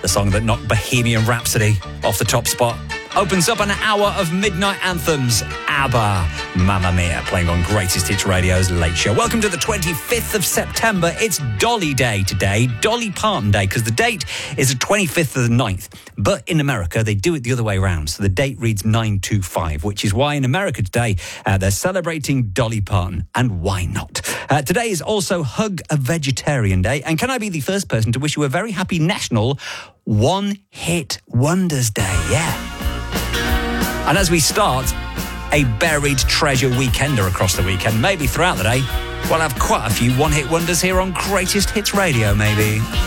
the song that knocked Bohemian Rhapsody off the top spot. Opens up an hour of midnight anthems. ABBA, Mamma Mia, playing on Greatest Hits Radio's Late Show. Welcome to the 25th of September. It's Dolly Day today, Dolly Parton Day, because the date is the 25th of the 9th. But in America, they do it the other way around. So the date reads 925, which is why in America today, they're celebrating Dolly Parton. And why not? Today is also Hug a Vegetarian Day. And can I be the first person to wish you a very happy National One Hit Wonders Day? Yeah. And as we start a buried treasure weekender across the weekend, maybe throughout the day, we'll have quite a few one-hit wonders here on Greatest Hits Radio, maybe.